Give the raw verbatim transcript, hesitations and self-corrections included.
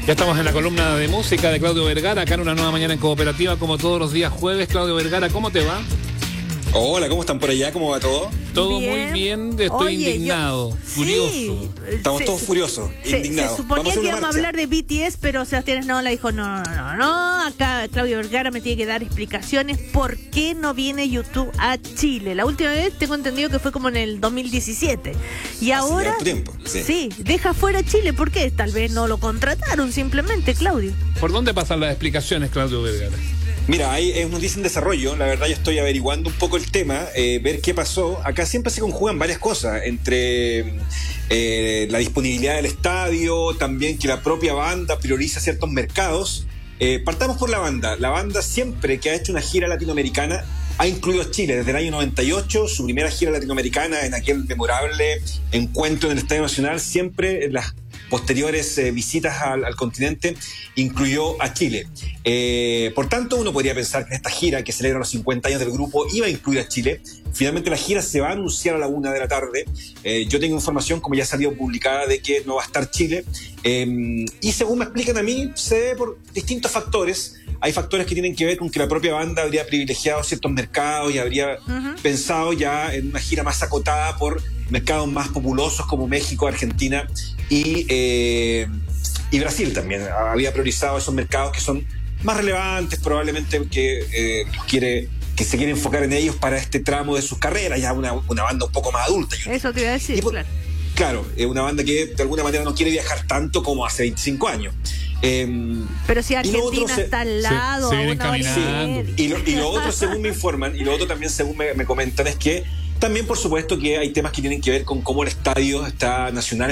Ya estamos en la columna de música de Claudio Vergara, acá en Una Nueva Mañana en Cooperativa, como todos los días jueves. Claudio Vergara, ¿cómo te va? Hola, ¿cómo están por allá? ¿Cómo va todo? Todo Bien. muy bien, estoy Oye, indignado, yo- furioso. Sí. Estamos Se- todos furiosos, Se, indignados. se suponía Vamos a hacer que una íbamos a marcha. hablar de B T S, pero Sebastián Esnaola dijo, no, no, no, no, acá Claudio Vergara me tiene que dar explicaciones por qué no viene YouTube a Chile. La última vez tengo entendido que fue como en el dos mil diecisiete. Y Hace ahora, harto tiempo, sí. sí, deja fuera a Chile. ¿Por qué? Tal vez no lo contrataron simplemente, Claudio. ¿Por dónde pasan las explicaciones, Claudio Vergara? Mira, hay es una noticia en desarrollo. La verdad, yo estoy averiguando un poco el tema, eh, ver qué pasó. Acá siempre se conjugan varias cosas, entre eh, la disponibilidad del estadio, también que la propia banda prioriza ciertos mercados. Eh, partamos por la banda. La banda siempre que ha hecho una gira latinoamericana ha incluido a Chile desde el año noventa y ocho, su primera gira latinoamericana en aquel memorable encuentro en el Estadio Nacional, siempre en las posteriores eh, visitas al, al continente incluyó a Chile. Eh, por tanto, uno podría pensar que esta gira que celebra los cincuenta años del grupo iba a incluir a Chile. Finalmente la gira se va a anunciar a la una de la tarde. Eh, yo tengo información, como ya salió publicada, de que no va a estar Chile. Eh, y según me explican a mí, se debe por distintos factores. Hay factores que tienen que ver con que la propia banda habría privilegiado ciertos mercados y habría Ujú. pensado ya en una gira más acotada por mercados más populosos como México, Argentina y, eh, y Brasil también. Había priorizado esos mercados que son más relevantes, probablemente que, eh, los quiere, que se quiere enfocar en ellos para este tramo de sus carreras, ya una, una banda un poco más adulta. Yo Eso te iba a decir, Y por- claro. Claro, es una banda que de alguna manera no quiere viajar tanto como hace veinticinco años. Eh, Pero si y lo Argentina otro se- está al lado, se a vienen una hora y caminando. media. y lo, y lo otro, según me informan, y lo otro también, según me, me comentan, es que también, por supuesto, que hay temas que tienen que ver con cómo el estadio está nacional